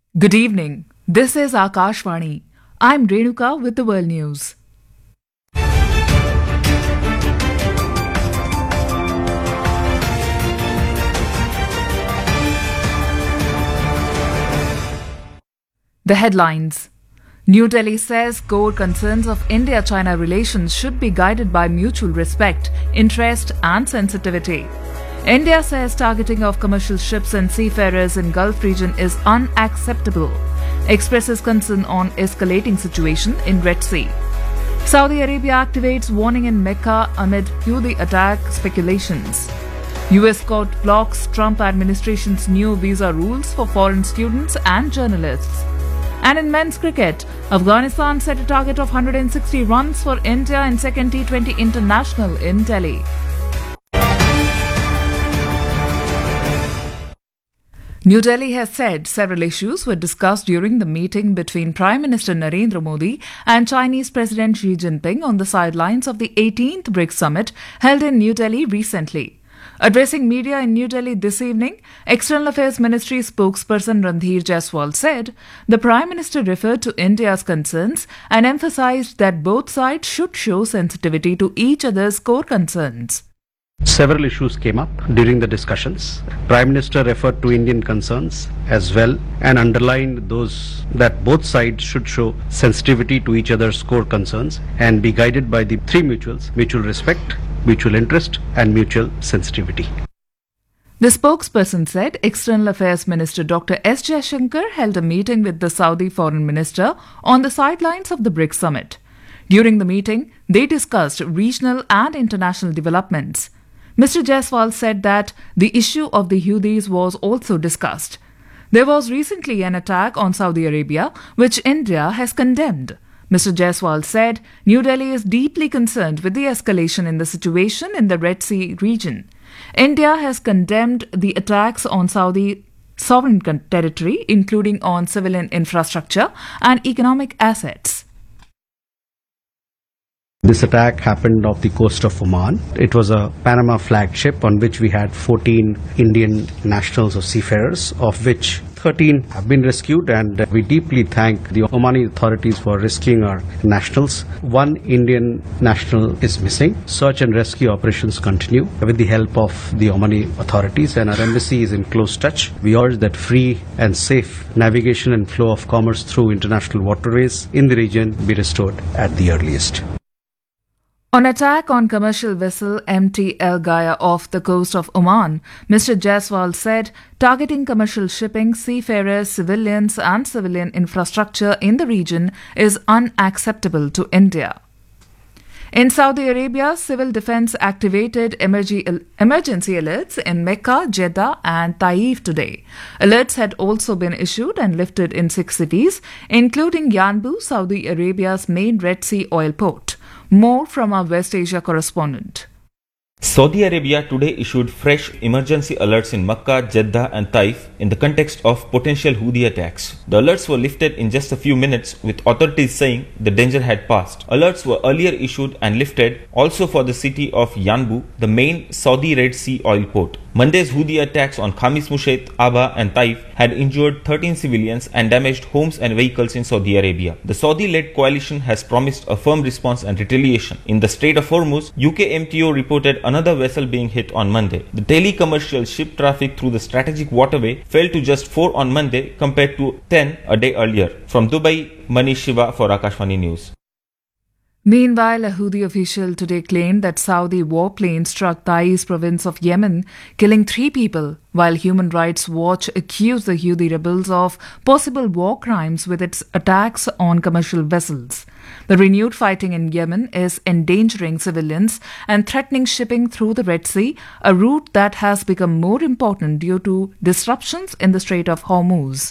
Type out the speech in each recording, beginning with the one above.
Good evening. This is Akashvani. I'm Renuka with the world news. The headlines. New Delhi says core concerns of India-China relations should be guided by mutual respect, interest and sensitivity. India says targeting of commercial ships and seafarers in Gulf region is unacceptable. Expresses concern on escalating situation in Red Sea. Saudi Arabia activates warning in Mecca amid Houthi attack speculations. US court blocks Trump administration's new visa rules for foreign students and journalists. And in men's cricket, Afghanistan set a target of 160 runs for India in second T20 international in Delhi. New Delhi has said several issues were discussed during the meeting between Prime Minister Narendra Modi and Chinese President Xi Jinping on the sidelines of the 18th BRICS summit held in New Delhi recently. Addressing media in New Delhi this evening, External Affairs Ministry spokesperson Randhir Jaiswal said the Prime Minister referred to India's concerns and emphasized that both sides should show sensitivity to each other's core concerns. Several issues came up during the discussions. Prime Minister referred to Indian concerns as well and underlined those that both sides should show sensitivity to each other's core concerns and be guided by the three mutuals: mutual respect, mutual interest and mutual sensitivity. The spokesperson said External Affairs Minister Dr. S. Jaishankar held a meeting with the Saudi Foreign Minister on the sidelines of the BRICS summit. During the meeting, they discussed regional and international developments. Mr. Jaiswal said that the issue of the Houthis was also discussed. There was recently an attack on Saudi Arabia, which India has condemned. Mr. Jaiswal said New Delhi is deeply concerned with the escalation in the situation in the Red Sea region. India has condemned the attacks on Saudi sovereign territory, including on civilian infrastructure and economic assets. This attack happened off the coast of Oman. It was a Panama flagged ship on which we had 14 Indian nationals or seafarers, of which 13 have been rescued, and we deeply thank the Omani authorities for rescuing our nationals. One Indian national is missing. Search and rescue operations continue with the help of the Omani authorities, and our embassy is in close touch. We urge that free and safe navigation and flow of commerce through international waterways in the region be restored at the earliest. On attack on commercial vessel MT El Gaya off the coast of Oman, Mr. Jaiswal said targeting commercial shipping, seafarers, civilians and civilian infrastructure in the region is unacceptable to India. In Saudi Arabia, civil defense activated emergency alerts in Mecca, Jeddah and Taif today. Alerts had also been issued and lifted in 6 cities, including Yanbu, Saudi Arabia's main Red Sea oil port. More from our West Asia correspondent. Saudi Arabia today issued fresh emergency alerts in Makkah, Jeddah and Taif in the context of potential Houthi attacks. The alerts were lifted in just a few minutes, with authorities saying the danger had passed. Alerts were earlier issued and lifted also for the city of Yanbu, the main Saudi Red Sea oil port. Monday's Houthi attacks on Khamis Mushat, Aba and Taif had injured 13 civilians and damaged homes and vehicles in Saudi Arabia. The Saudi-led coalition has promised a firm response and retaliation. In the Strait of Hormuz, UK MTO reported another vessel being hit on Monday. The daily commercial ship traffic through the strategic waterway fell to just 4 on Monday compared to 10 a day earlier. From Dubai, Manish Shiva for Akashvani News. Meanwhile, a Houthi official today claimed that Saudi warplanes struck Taiz province of Yemen, killing 3 people, while Human Rights Watch accused the Houthi rebels of possible war crimes with its attacks on commercial vessels. The renewed fighting in Yemen is endangering civilians and threatening shipping through the Red Sea, a route that has become more important due to disruptions in the Strait of Hormuz.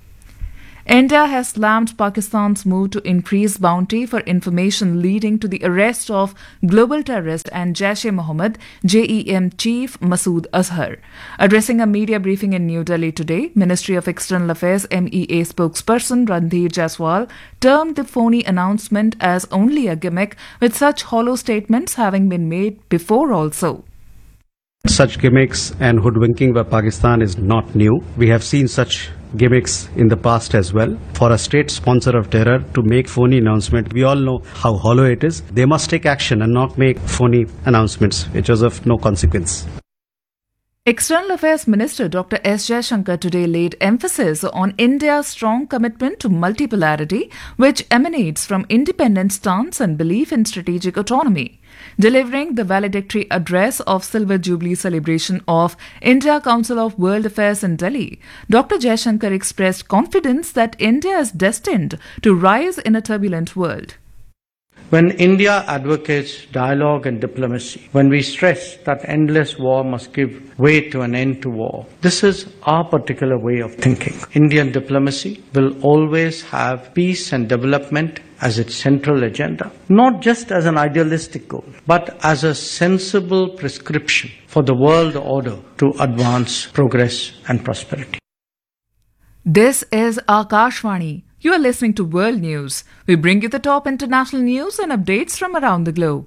India has slammed Pakistan's move to increase bounty for information leading to the arrest of global terrorist and Jaish-e-Mohammed JEM chief Masood Azhar. Addressing a media briefing in New Delhi today, Ministry of External Affairs MEA spokesperson Randhir Jaiswal termed the phony announcement as only a gimmick, with such hollow statements having been made before also. Such gimmicks and hoodwinking by Pakistan is not new. We have seen such gimmicks in the past as well. For a state sponsor of terror to make phony announcement, we all know how hollow it is. They must take action and not make phony announcements, which was of no consequence. External Affairs Minister Dr. S. Jaishankar today laid emphasis on India's strong commitment to multipolarity, which emanates from independent stance and belief in strategic autonomy. Delivering the valedictory address of Silver Jubilee celebration of India Council of World Affairs in Delhi, Dr. Jaishankar expressed confidence that India is destined to rise in a turbulent world. When India advocates dialogue and diplomacy, when we stress that endless war must give way to an end to war, this is our particular way of thinking. Indian diplomacy will always have peace and development as its central agenda, not just as an idealistic goal, but as a sensible prescription for the world order to advance progress and prosperity. This is Akashvani. You are listening to World News. We bring you the top international news and updates from around the globe.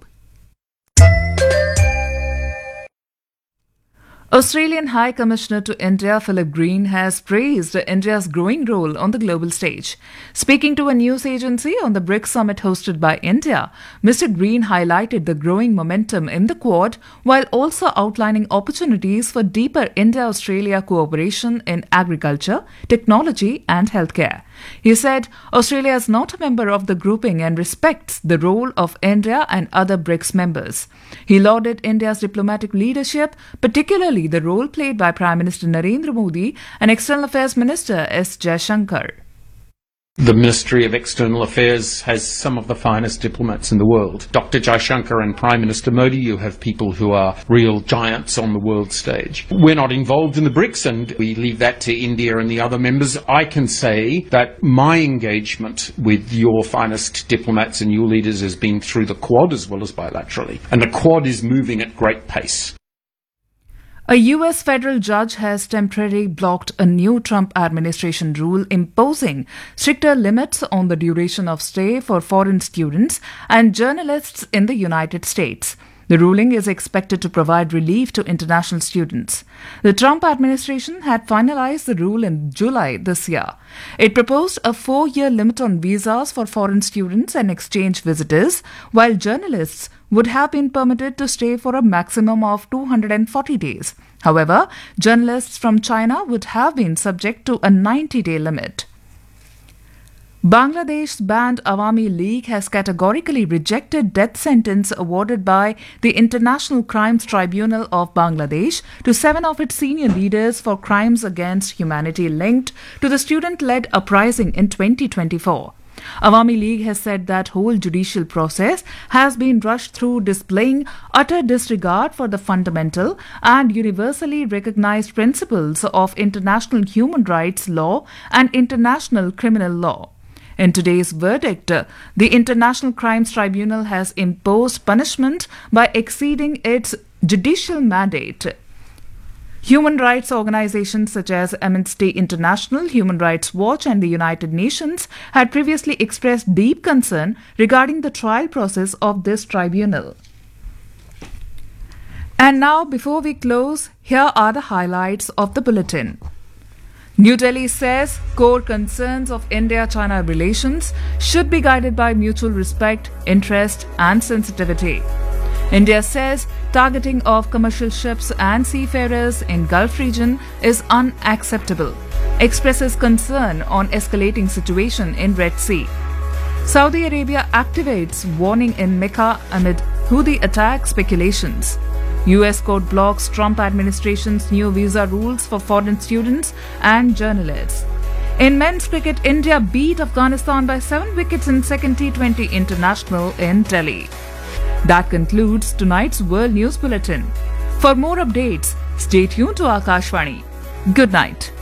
Australian High Commissioner to India Philip Green has praised India's growing role on the global stage. Speaking to a news agency on the BRICS summit hosted by India, Mr. Green highlighted the growing momentum in the Quad while also outlining opportunities for deeper India-Australia cooperation in agriculture, technology and healthcare. He said Australia is not a member of the grouping and respects the role of India and other BRICS members. He lauded India's diplomatic leadership, particularly the role played by Prime Minister Narendra Modi and External Affairs Minister S. Jaishankar. The Ministry of External Affairs has some of the finest diplomats in the world. Dr. Jaishankar and Prime Minister Modi, you have people who are real giants on the world stage. We're not involved in the BRICS and we leave that to India and the other members. I can say that my engagement with your finest diplomats and your leaders has been through the Quad as well as bilaterally. And the Quad is moving at great pace. A U.S. federal judge has temporarily blocked a new Trump administration rule imposing stricter limits on the duration of stay for foreign students and journalists in the United States. The ruling is expected to provide relief to international students. The Trump administration had finalized the rule in July this year. It proposed a 4-year limit on visas for foreign students and exchange visitors, while journalists would have been permitted to stay for a maximum of 240 days. However, journalists from China would have been subject to a 90-day limit. Bangladesh's banned Awami League has categorically rejected death sentence awarded by the International Crimes Tribunal of Bangladesh to 7 of its senior leaders for crimes against humanity linked to the student-led uprising in 2024. Awami League has said that whole judicial process has been rushed through, displaying utter disregard for the fundamental and universally recognized principles of international human rights law and international criminal law. In today's verdict, the International Crimes Tribunal has imposed punishment by exceeding its judicial mandate. Human rights organizations such as Amnesty International, Human Rights Watch and the United Nations had previously expressed deep concern regarding the trial process of this tribunal. And now, before we close, here are the highlights of the bulletin. New Delhi says core concerns of India-China relations should be guided by mutual respect, interest and sensitivity. India says targeting of commercial ships and seafarers in Gulf region is unacceptable. Expresses concern on escalating situation in Red Sea. Saudi Arabia activates warning in Mecca amid Houthi attack speculations. US court blocks Trump administration's new visa rules for foreign students and journalists. In men's cricket, India beat Afghanistan by 7 wickets in second T20 international in Delhi. That concludes tonight's World News Bulletin. For more updates, stay tuned to Akashvani. Good night.